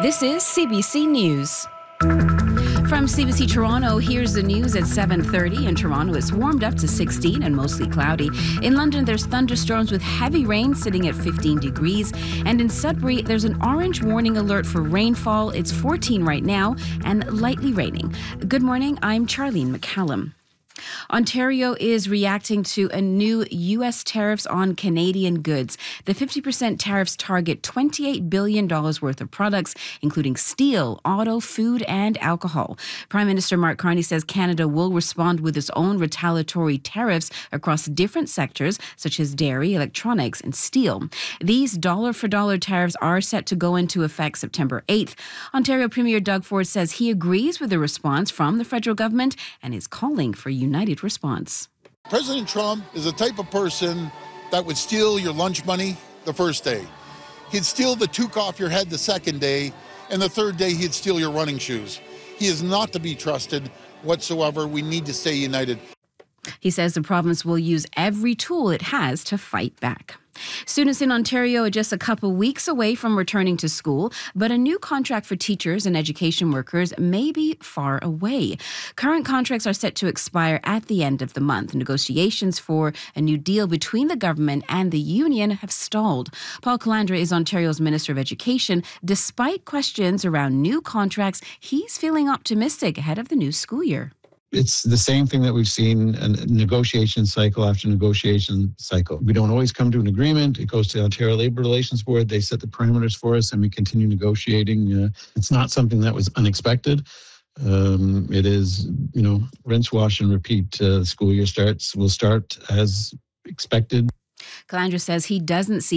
This is CBC News. From CBC Toronto, here's the news at 7:30. In Toronto, it's warmed up to 16 and mostly cloudy. In London, there's thunderstorms with heavy rain sitting at 15 degrees. And in Sudbury, there's an orange warning alert for rainfall. It's 14 right now and lightly raining. Good morning, I'm Charlene McCallum. Ontario is reacting to a new U.S. tariffs on Canadian goods. The 50% tariffs target $28 billion worth of products, including steel, auto, food, and alcohol. Prime Minister Mark Carney says Canada will respond with its own retaliatory tariffs across different sectors, such as dairy, electronics, and steel. These dollar-for-dollar tariffs are set to go into effect September 8th. Ontario Premier Doug Ford says he agrees with the response from the federal government and is calling for united response. President Trump is the type of person that would steal your lunch money the first day. He'd steal the toque off your head the second day, and the third day he'd steal your running shoes. He is not to be trusted whatsoever. We need to stay united. He says the province will use every tool it has to fight back. Students in Ontario are just a couple weeks away from returning to school, but a new contract for teachers and education workers may be far away. Current contracts are set to expire at the end of the month. Negotiations for a new deal between the government and the union have stalled. Paul Calandra is Ontario's Minister of Education. Despite questions around new contracts, he's feeling optimistic ahead of the new school year. It's the same thing that we've seen, a negotiation cycle after negotiation cycle. We don't always come to an agreement. It goes to the Ontario Labour Relations Board. They set the parameters for us and we continue negotiating. It's not something that was unexpected. It is, rinse, wash and repeat. The school year will start as expected. Calandra says he doesn't see